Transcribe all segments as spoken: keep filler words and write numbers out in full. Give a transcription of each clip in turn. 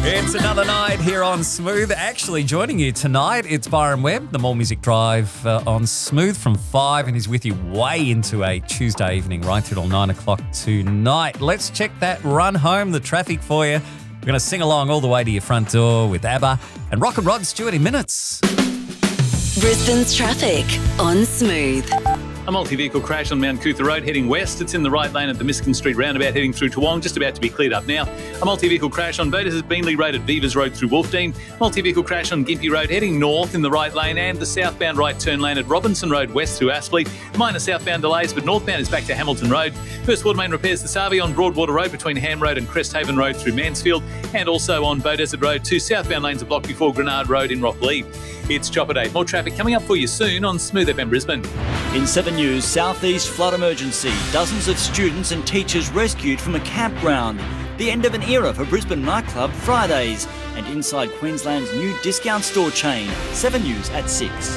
It's another night here on Smooth. Actually, joining you tonight, it's Byron Webb, the More Music Drive uh, on Smooth from five, and he's with you way into a Tuesday evening, right through till nine o'clock tonight. Let's check that run home, the traffic for you. We're going to sing along all the way to your front door with ABBA and Rock and Rod Stewart in minutes. Brisbane's traffic on Smooth. A multi-vehicle crash on Mount Cootha Road heading west. It's in the right lane at the Miskin Street roundabout heading through Toowong, just about to be cleared up now. A multi-vehicle crash on Bodas at Beanley Road at Beavers Road through Wolfdean. Multi-vehicle crash on Gympie Road heading north in the right lane and the southbound right turn lane at Robinson Road west through Aspley. Minor southbound delays, but northbound is back to Hamilton Road. First water main repairs this Harvey on Broadwater Road between Ham Road and Cresthaven Road through Mansfield, and also on Beaudesert Road. Two southbound lanes are blocked before Grenard Road in Rocklee. It's Chopper Day. More traffic coming up for you soon on Smooth F M Brisbane. In seven News, Southeast flood emergency. Dozens of students and teachers rescued from a campground. The end of an era for Brisbane nightclub Fridays. And inside Queensland's new discount store chain. seven News at six.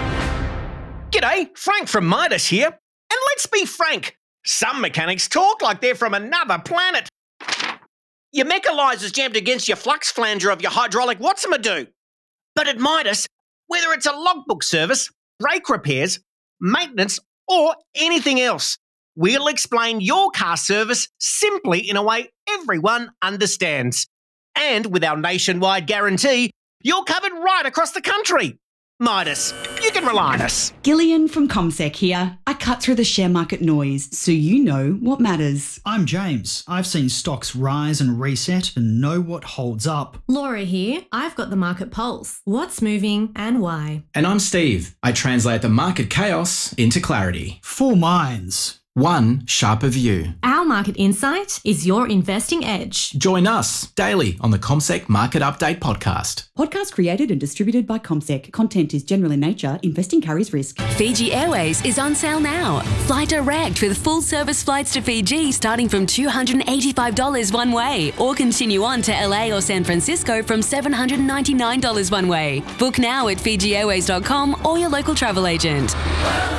G'day, Frank from Midas here. And let's be frank, some mechanics talk like they're from another planet. Your mechalizer's jammed against your flux flanger of your hydraulic what's-a-ma-do. But at Midas, whether it's a logbook service, brake repairs, maintenance, or anything else, we'll explain your car service simply in a way everyone understands. And with our nationwide guarantee, you're covered right across the country. Midas, you can rely on us. Gillian from ComSec here. I cut through the share market noise so you know what matters. I'm James. I've seen stocks rise and reset and know what holds up. Laura here. I've got the market pulse. What's moving and why? And I'm Steve. I translate the market chaos into clarity. Four minds. One sharper view. Our market insight is your investing edge. Join us daily on the ComSec Market Update podcast. Podcast created and distributed by ComSec. Content is general in nature. Investing carries risk. Fiji Airways is on sale now. Fly direct with full service flights to Fiji starting from two hundred eighty-five dollars one way, or continue on to L A or San Francisco from seven hundred ninety-nine dollars one way. Book now at fiji airways dot com or your local travel agent.